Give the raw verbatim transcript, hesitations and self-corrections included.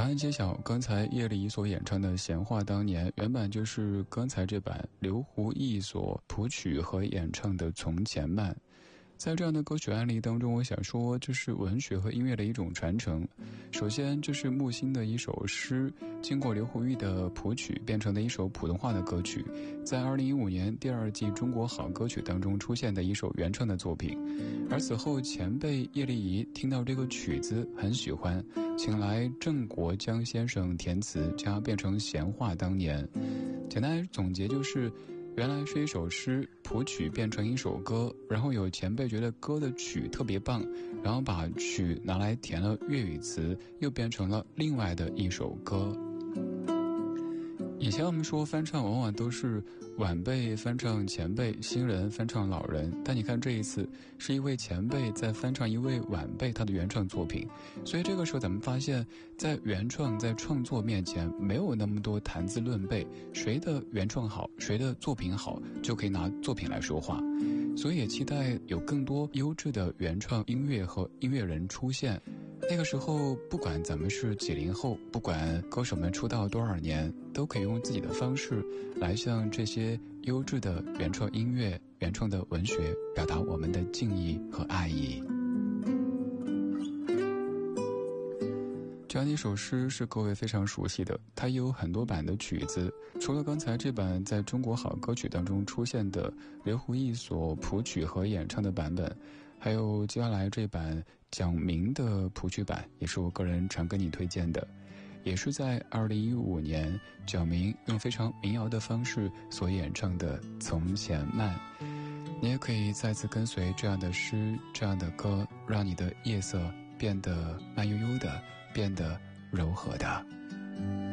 答案揭晓，刚才叶丽仪所演唱的《闲话当年》原版就是刚才这版刘胡毅所谱曲和演唱的《从前慢》。在这样的歌曲案例当中，我想说这是文学和音乐的一种传承。首先，这是木心的一首诗，经过刘胡毅的谱曲变成的一首普通话的歌曲，在二零一五年第二季中国好歌曲当中出现的一首原创的作品。而此后前辈叶丽仪听到这个曲子很喜欢，请来郑国江先生填词，将它变成《闲话当年》。简单总结就是，原来是一首诗，谱曲变成一首歌，然后有前辈觉得歌的曲特别棒，然后把曲拿来填了粤语词，又变成了另外的一首歌。以前我们说翻唱往往都是晚辈翻唱前辈，新人翻唱老人，但你看这一次是一位前辈在翻唱一位晚辈他的原创作品，所以这个时候咱们发现，在原创在创作面前没有那么多谈资论辈，谁的原创好，谁的作品好，就可以拿作品来说话。所以也期待有更多优质的原创音乐和音乐人出现。那个时候不管咱们是几零后，不管歌手们出道多少年，都可以用自己的方式来向这些优质的原创音乐、原创的文学表达我们的敬意和爱意。这样一首诗是各位非常熟悉的，它也有很多版的曲子，除了刚才这版在中国好歌曲当中出现的刘胡毅所谱曲和演唱的版本，还有接下来这版蒋明的谱曲版，也是我个人常跟你推荐的，也是在二零一五年蒋明用非常民谣的方式所演唱的《从前慢》。你也可以再次跟随这样的诗，这样的歌，让你的夜色变得慢悠悠的，变得柔和的。